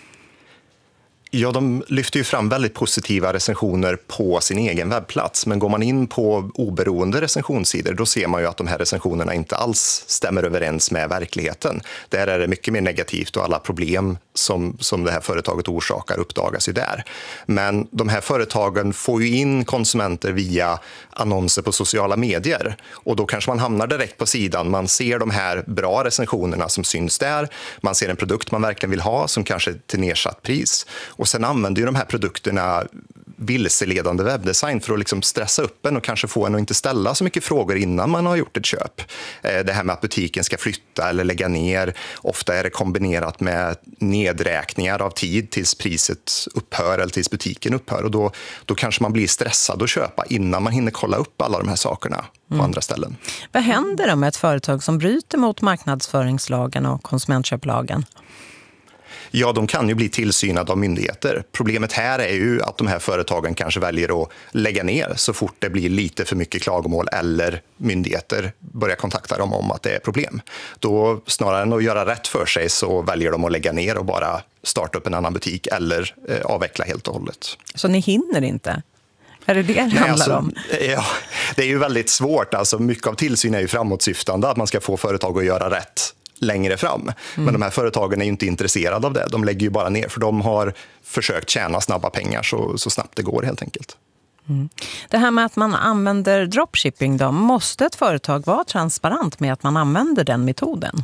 Ja, de lyfter ju fram väldigt positiva recensioner på sin egen webbplats. Men går man in på oberoende recensionssidor, då ser man ju att de här recensionerna inte alls stämmer överens med verkligheten. Där är det mycket mer negativt och alla problem som, som det här företaget orsakar uppdagas ju där. Men de här företagen får ju in konsumenter via annonser på sociala medier. Och då kanske man hamnar direkt på sidan. Man ser de här bra recensionerna som syns där. Man ser en produkt man verkligen vill ha som kanske är till nedsatt pris. Och sen använder ju de här produkterna vilseledande webbdesign för att liksom stressa upp en och kanske få en att inte ställa så mycket frågor innan man har gjort ett köp. Det här med att butiken ska flytta eller lägga ner. Ofta är det kombinerat med nedräkningar av tid tills priset upphör eller tills butiken upphör. Och då, då kanske man blir stressad att köpa innan man hinner kolla upp alla de här sakerna på mm. andra ställen. Vad händer då med ett företag som bryter mot marknadsföringslagen och konsumentköplagen? Ja, de kan ju bli tillsynade av myndigheter. Problemet här är ju att de här företagen kanske väljer att lägga ner så fort det blir lite för mycket klagomål eller myndigheter börjar kontakta dem om att det är problem. Då snarare än att göra rätt för sig så väljer de att lägga ner och bara starta upp en annan butik eller eh, avveckla helt och hållet. Så ni hinner inte? Är det det det handlar alltså, om? Ja, det är ju väldigt svårt. Alltså, mycket av tillsyn är ju framåtsyftande, att man ska få företag att göra rätt längre fram. Mm. Men de här företagen är ju inte intresserade av det. De lägger ju bara ner, för de har försökt tjäna snabba pengar så, så snabbt det går helt enkelt. Mm. Det här med att man använder dropshipping då, måste ett företag vara transparent med att man använder den metoden?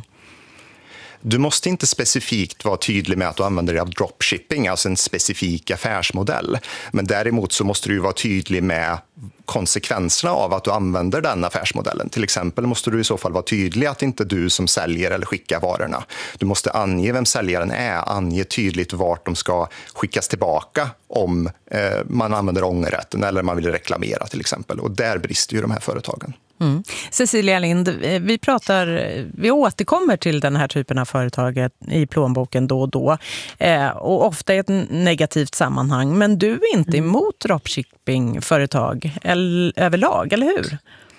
Du måste inte specifikt vara tydlig med att du använder dig av dropshipping, alltså en specifik affärsmodell. Men däremot så måste du vara tydlig med konsekvenserna av att du använder den affärsmodellen. Till exempel måste du i så fall vara tydlig att det inte är du som säljer eller skickar varorna. Du måste ange vem säljaren är, ange tydligt vart de ska skickas tillbaka om eh, man använder ångerrätten eller man vill reklamera till exempel. Och där brister ju de här företagen. Mm. Cecilia Lind, vi pratar, vi återkommer till den här typen av företag i plånboken då och då eh, och ofta i ett negativt sammanhang, men du är inte emot dropshipping-företag eller, överlag, eller hur?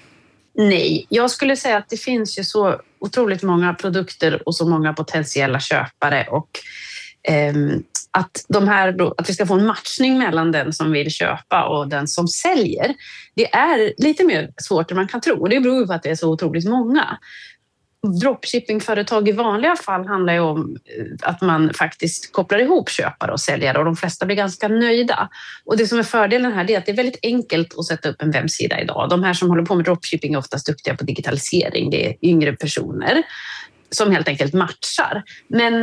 Nej, jag skulle säga att det finns ju så otroligt många produkter och så många potentiella köpare och ehm, att, de här, att vi ska få en matchning mellan den som vill köpa och den som säljer, det är lite mer svårt än man kan tro. Och det beror på att det är så otroligt många. Dropshippingföretag i vanliga fall handlar ju om att man faktiskt kopplar ihop köpare och säljare och de flesta blir ganska nöjda. Och det som är fördelen här är att det är väldigt enkelt att sätta upp en webbsida idag. De här som håller på med dropshipping är oftast duktiga på digitalisering, det är yngre personer som helt enkelt matchar. Men,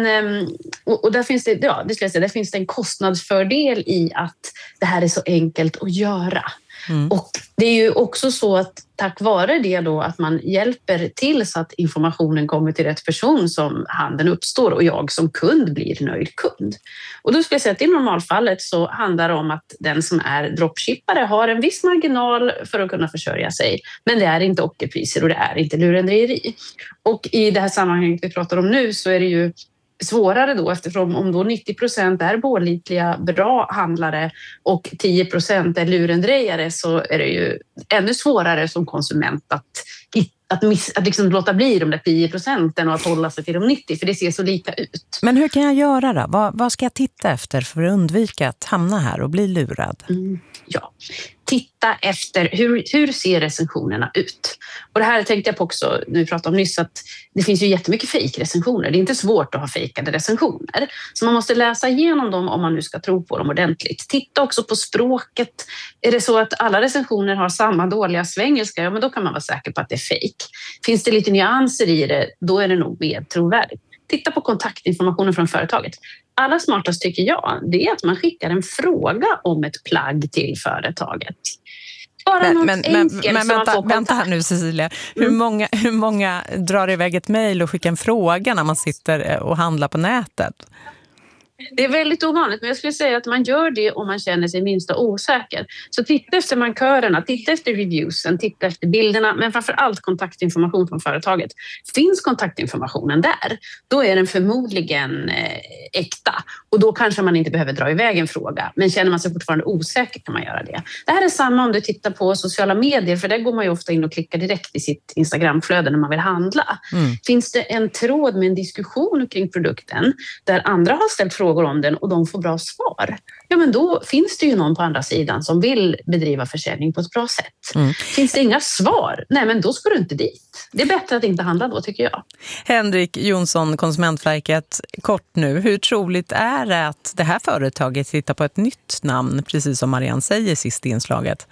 och där finns det, ja, det ska jag säga, där finns det en kostnadsfördel i att det här är så enkelt att göra. Mm. Och det är ju också så att tack vare det då att man hjälper till så att informationen kommer till rätt person som handeln uppstår och jag som kund blir nöjd kund. Och då skulle jag säga att i normalfallet så handlar det om att den som är dropshippare har en viss marginal för att kunna försörja sig. Men det är inte ockerpriser och det är inte lurendrejeri. Och i det här sammanhanget vi pratar om nu så är det ju svårare då, eftersom om då nittio procent är pålitliga, bra handlare och tio procent är lurendrejare, så är det ju ännu svårare som konsument att, att, miss, att liksom låta bli de där tio procenten och att hålla sig till de nittio, för det ser så lika ut. Men hur kan jag göra då? Vad, vad ska jag titta efter för att undvika att hamna här och bli lurad? Mm, ja, titta efter hur, hur ser recensionerna ut. Och det här tänkte jag på också när vi pratade om nyss, att det finns ju jättemycket fejkrecensioner. Det är inte svårt att ha fejkade recensioner. Så man måste läsa igenom dem om man nu ska tro på dem ordentligt. Titta också på språket. Är det så att alla recensioner har samma dåliga svengelska, ja men då kan man vara säker på att det är fejk. Finns det lite nyanser i det, då är det nog mer trovärdigt. Titta på kontaktinformationen från företaget. Allra smartast tycker jag, det är att man skickar en fråga om ett plagg till företaget. Bara men men, men, men vänta, vänta här nu Cecilia. Hur, mm. många, hur många drar iväg ett mejl och skickar en fråga när man sitter och handlar på nätet? Det är väldigt ovanligt, men jag skulle säga att man gör det om man känner sig minsta osäker. Så titta efter markörerna, titta efter reviewsen, titta efter bilderna, men framför allt kontaktinformation från företaget. Finns kontaktinformationen där, då är den förmodligen eh, äkta. Och då kanske man inte behöver dra iväg en fråga, men känner man sig fortfarande osäker kan man göra det. Det här är samma om du tittar på sociala medier, för där går man ju ofta in och klickar direkt i sitt Instagramflöde när man vill handla. Mm. Finns det en tråd med en diskussion kring produkten där andra har ställt frågor om den och de får bra svar, ja men då finns det ju någon på andra sidan som vill bedriva försäljning på ett bra sätt. Mm. Finns det inga svar? Nej, men då ska du inte dit. Det är bättre att inte handla då, tycker jag. Henrik Jonsson, Konsumentverket, kort nu. Hur troligt är det att det här företaget hittar på ett nytt namn, precis som Marianne säger sist i inslaget?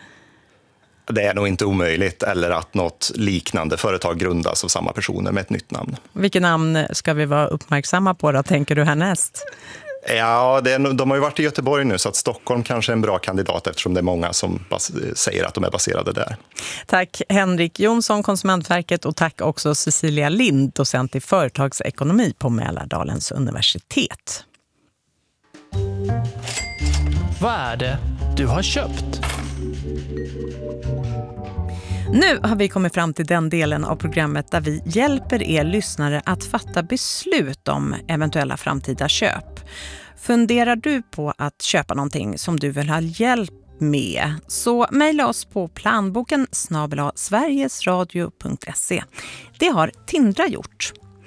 Det är nog inte omöjligt, eller att något liknande företag grundas av samma personer med ett nytt namn. Vilket namn ska vi vara uppmärksamma på då, tänker du härnäst? Ja, det är, de har ju varit i Göteborg nu, så att Stockholm kanske är en bra kandidat eftersom det är många som bas- säger att de är baserade där. Tack Henrik Jonsson, Konsumentverket, och tack också Cecilia Lind, docent i företagsekonomi på Mälardalens universitet. Vad är det du har köpt? Nu har vi kommit fram till den delen av programmet där vi hjälper er lyssnare att fatta beslut om eventuella framtida köp. Funderar du på att köpa någonting som du vill ha hjälp med, så mejla oss på planboken snabel-a sverigesradio punkt se. Det har Tindra gjort.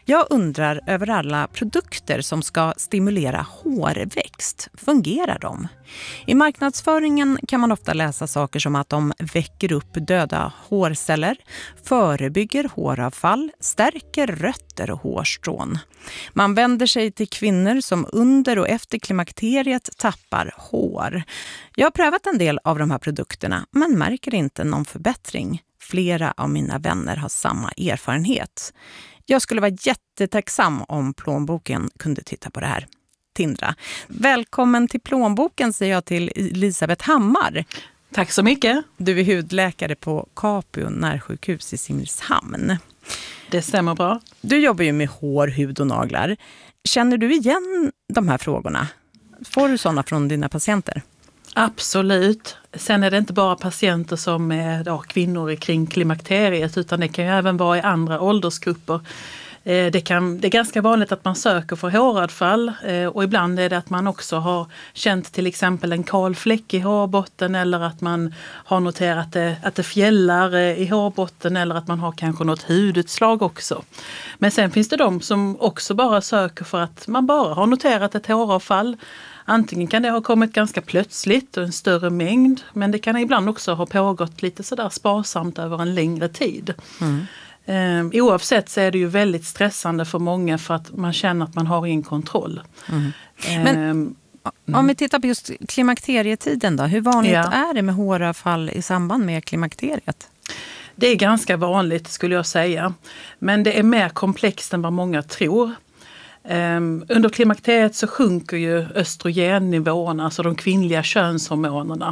Jag undrar över alla produkter som ska stimulera hårväxt. Fungerar de? I marknadsföringen kan man ofta läsa saker som att de väcker upp döda hårceller, förebygger håravfall, stärker rötter och hårstrån. Man vänder sig till kvinnor som under och efter klimakteriet tappar hår. Jag har prövat en del av de här produkterna men märker inte någon förbättring. Flera av mina vänner har samma erfarenhet. Jag skulle vara jättetacksam om plånboken kunde titta på det här. Tindra. Välkommen till plånboken, säger jag till Elisabeth Hammar. Tack så mycket. Du är hudläkare på Capio närsjukhus i Simrishamn. Det stämmer bra. Du jobbar ju med hår, hud och naglar. Känner du igen de här frågorna? Får du sådana från dina patienter? Absolut. Sen är det inte bara patienter som är då, kvinnor kring klimakteriet, utan det kan ju även vara i andra åldersgrupper. Det, kan, det är ganska vanligt att man söker för håravfall och ibland är det att man också har känt till exempel en kal fläck i hårbotten eller att man har noterat det, att det fjällar i hårbotten eller att man har kanske något hudutslag också. Men sen finns det de som också bara söker för att man bara har noterat ett håravfall. Antingen kan det ha kommit ganska plötsligt och en större mängd, men det kan ibland också ha pågått lite sådär sparsamt över en längre tid. Mm. Um, oavsett så är det ju väldigt stressande för många för att man känner att man har ingen kontroll. Mm. Men um, om vi tittar på just klimakterietiden då, hur vanligt ja. är det med håravfall i samband med klimakteriet? Det är ganska vanligt skulle jag säga, men det är mer komplext än vad många tror. Um, under klimakteriet så sjunker ju östrogennivåerna, alltså de kvinnliga könshormonerna.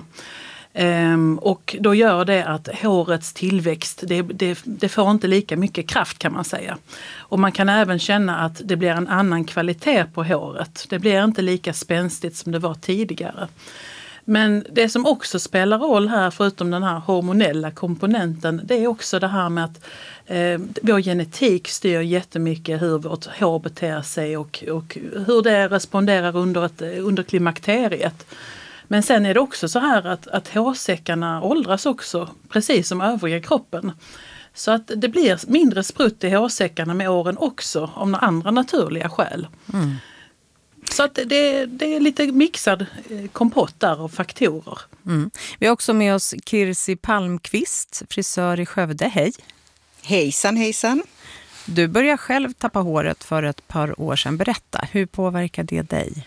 Um, och då gör det att hårets tillväxt, det, det, det får inte lika mycket kraft kan man säga. Och man kan även känna att det blir en annan kvalitet på håret. Det blir inte lika spänstigt som det var tidigare. Men det som också spelar roll här, förutom den här hormonella komponenten, det är också det här med att eh, vår genetik styr jättemycket hur vårt hår beter sig och, och hur det responderar under, ett, under klimakteriet. Men sen är det också så här att, att hårsäckarna åldras också, precis som övriga kroppen. Så att det blir mindre sprutt i hårsäckarna med åren också, om några andra naturliga skäl. Mm. Så att det, det är lite mixad kompott där av faktorer. Mm. Vi har också med oss Kirsi Palmqvist, frisör i Skövde. Hej! Hejsan, hejsan! Du började själv tappa håret för ett par år sedan. Berätta, hur påverkar det dig?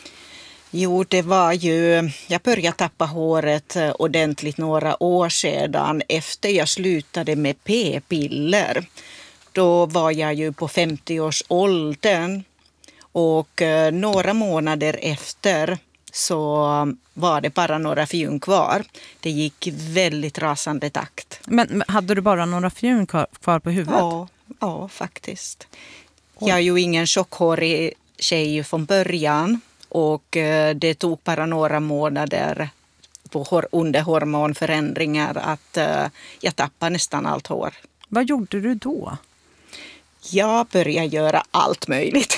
Jo, det var ju, jag började tappa håret ordentligt några år sedan efter jag slutade med p-piller. Då var jag ju på femtio-årsåldern och några månader efter så var det bara några fjun kvar. Det gick väldigt rasande takt. Men hade du bara några fjun kvar på huvudet? Ja, ja faktiskt. Jag är ju ingen tjockhårig tjej från början. Och det tog bara några månader på under hormonförändringar att jag tappade nästan allt hår. Vad gjorde du då? Jag började göra allt möjligt.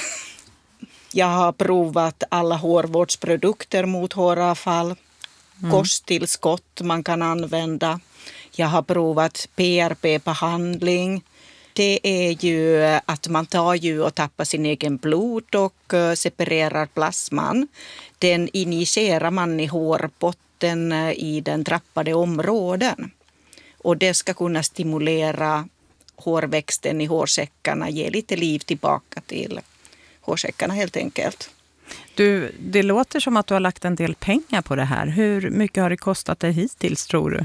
Jag har provat alla hårvårdsprodukter mot håravfall. Mm. Kosttillskott man kan använda. Jag har provat P R P-behandling. Det är ju att man tar ju och tappar sin egen blod och separerar plasman. Den injicerar man i hårbotten i den drabbade områden. Och det ska kunna stimulera hårväxten i hårsäckarna, ge lite liv tillbaka till hårsäckarna helt enkelt. Du, det låter som att du har lagt en del pengar på det här. Hur mycket har det kostat dig hittills, tror du?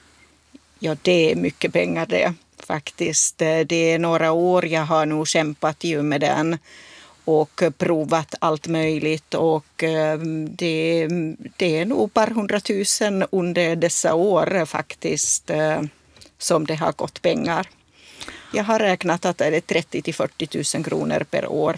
Ja, det är mycket pengar det. Faktiskt. Det är några år jag har nog kämpat ju med den och provat allt möjligt och det, det är nog ett par hundratusen under dessa år faktiskt som det har gått pengar. Jag har räknat att det är trettio till fyrtio tusen kronor per år.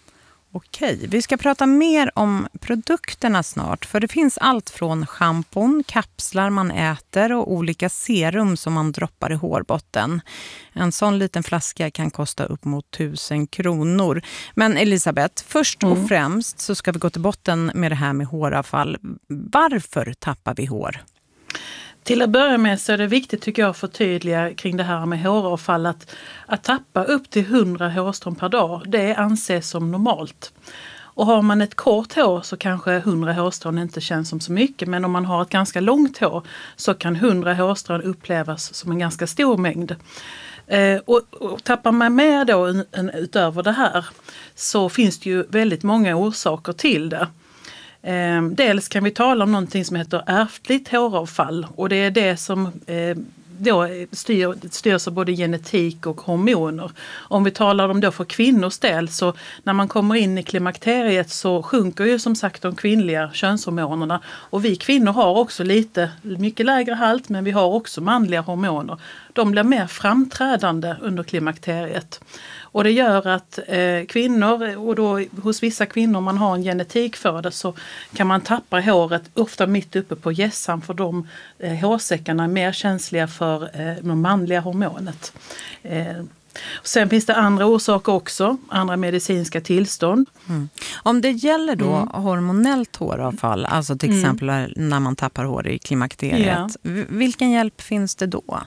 Okej, vi ska prata mer om produkterna snart, för det finns allt från schampon, kapslar man äter och olika serum som man droppar i hårbotten. En sån liten flaska kan kosta upp mot tusen kronor. Men Elisabeth, först och mm. främst så ska vi gå till botten med det här med håravfall. Varför tappar vi hår? Till att börja med så är det viktigt tycker jag att förtydliga kring det här med håravfall att, att tappa upp till hundra hårstrån per dag, det anses som normalt. Och har man ett kort hår så kanske hundra hårstrån inte känns som så mycket, men om man har ett ganska långt hår så kan hundra hårstrån upplevas som en ganska stor mängd. Eh, och, och tappar man med då en, en, utöver det här så finns det ju väldigt många orsaker till det. Eh, dels kan vi tala om någonting som heter ärftligt håravfall och det är det som eh, då styr, styrs av både genetik och hormoner. Om vi talar om då för kvinnors del så när man kommer in i klimakteriet så sjunker ju som sagt de kvinnliga könshormonerna och vi kvinnor har också lite mycket lägre halt men vi har också manliga hormoner. De blir mer framträdande under klimakteriet. Och det gör att eh, kvinnor, och då hos vissa kvinnor man har en genetik för det så kan man tappa håret ofta mitt uppe på hjässan för de eh, hårsäckarna är mer känsliga för eh, det manliga hormonet. Eh, sen finns det andra orsaker också, andra medicinska tillstånd. Mm. Om det gäller då mm. hormonellt håravfall, alltså till Mm. exempel när man tappar hår i klimakteriet, Ja. vilken hjälp finns det då?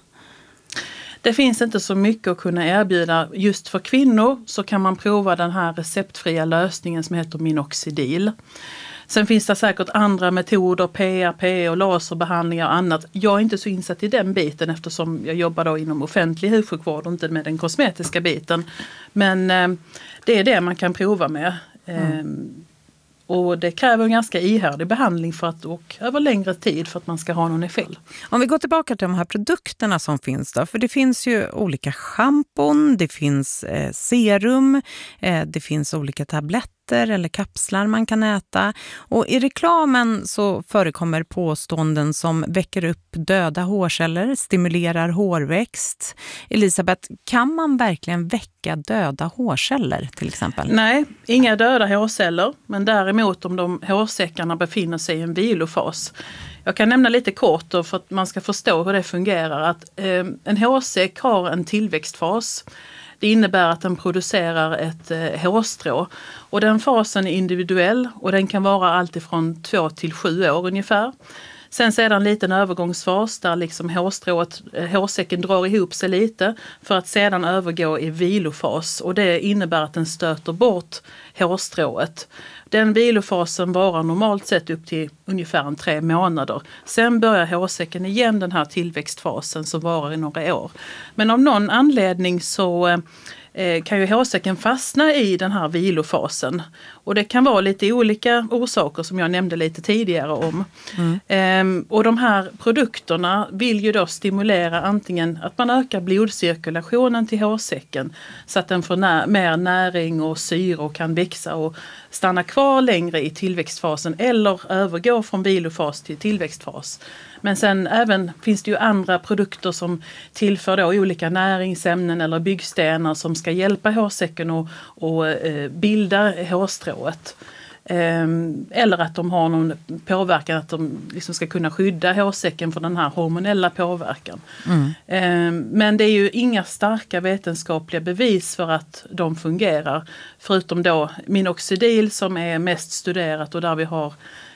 Det finns inte så mycket att kunna erbjuda. Just för kvinnor så kan man prova den här receptfria lösningen som heter minoxidil. Sen finns det säkert andra metoder, P R P och laserbehandlingar och annat. Jag är inte så insatt i den biten eftersom jag jobbar då inom offentlig hudsjukvård och inte med den kosmetiska biten. Men eh, det är det man kan prova med. Mm. Eh, Och det kräver en ganska ihärdig behandling för att, och över längre tid för att man ska ha någon effekt. Om vi går tillbaka till de här produkterna som finns då. För det finns ju olika schampon, det finns eh, serum, eh, det finns olika tabletter eller kapslar man kan äta. Och i reklamen så förekommer påståenden som väcker upp döda hårceller, stimulerar hårväxt. Elisabeth, kan man verkligen väcka döda hårceller till exempel? Nej, inga döda hårceller. Men däremot om de hårsäckarna befinner sig i en vilofas. Jag kan nämna lite kort då för att man ska förstå hur det fungerar. Att eh, en hårsäck har en tillväxtfas. Det innebär att den producerar ett eh, hårstrå. Och den fasen är individuell och den kan vara allt ifrån två till sju år ungefär. Sen så är det en liten övergångsfas där liksom hårstrået, hårsäcken drar ihop sig lite för att sedan övergå i vilofas. Och det innebär att den stöter bort hårstrået. Den vilofasen varar normalt sett upp till ungefär en tre månader. Sen börjar hårsäcken igen den här tillväxtfasen som varar i några år. Men av någon anledning så eh, kan ju hårsäcken fastna i den här vilofasen. Och det kan vara lite olika orsaker som jag nämnde lite tidigare om. Mm. Ehm, och de här produkterna vill ju då stimulera antingen att man ökar blodcirkulationen till hårsäcken så att den får nä- mer näring och syre och kan växa och stanna kvar längre i tillväxtfasen eller övergå från vilofas till tillväxtfas. Men sen även finns det ju andra produkter som tillför då olika näringsämnen eller byggstenar som ska hjälpa hårsäcken och, och eh, bilda hårstrået. Eh, eller att de har någon påverkan att de liksom ska kunna skydda hårsäcken från den här hormonella påverkan. Mm. Eh, men det är ju inga starka vetenskapliga bevis för att de fungerar. Förutom då minoxidil som är mest studerat och där vi har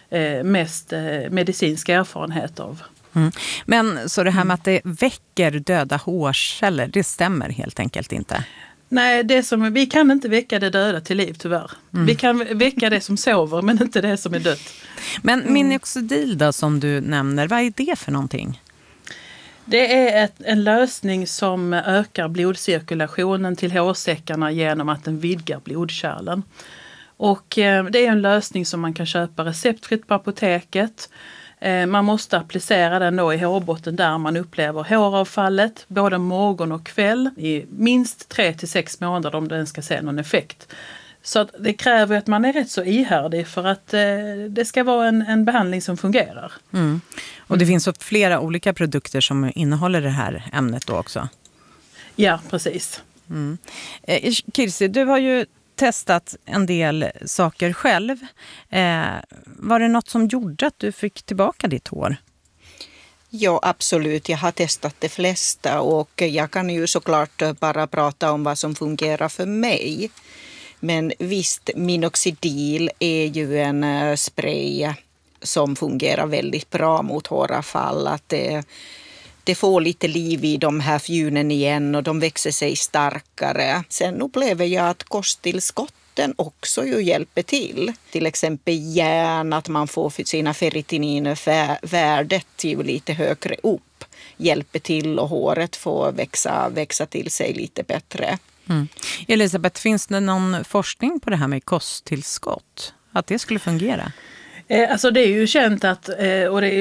mest medicinsk erfarenhet av. Mm. Men så det här med att det väcker döda hårceller, det stämmer helt enkelt inte? Nej, det som, vi kan inte väcka det döda till liv tyvärr. Mm. Vi kan väcka det som sover men inte det som är dött. Men mm. minoxidil då som du nämner, vad är det för någonting? Det är ett, en lösning som ökar blodcirkulationen till hårsäckarna genom att den vidgar blodkärlen. Och eh, det är en lösning som man kan köpa receptfritt på apoteket. Eh, man måste applicera den då i hårbotten där man upplever håravfallet både morgon och kväll i minst tre till sex månader om den ska se någon effekt. Så att det kräver att man är rätt så ihärdig för att eh, det ska vara en, en behandling som fungerar. Mm. Och det finns så flera olika produkter som innehåller det här ämnet då också? Ja, precis. Mm. Eh, Kirsi, du har ju testat en del saker själv. Eh, var det något som gjorde att du fick tillbaka ditt hår? Ja, absolut. Jag har testat de flesta och jag kan ju såklart bara prata om vad som fungerar för mig. Men visst, minoxidil är ju en spray som fungerar väldigt bra mot håravfall. Att det, det får lite liv i de här fjunen igen och de växer sig starkare. Sen upplever jag att kosttillskotten också ju hjälper till. Till exempel järn, att man får sina ferritininer värdet ju lite högre upp. Hjälper till och håret får växa, växa till sig lite bättre. Mm. Elisabeth, finns det någon forskning på det här med kosttillskott? Att det skulle fungera? Alltså det är ju känt att, och det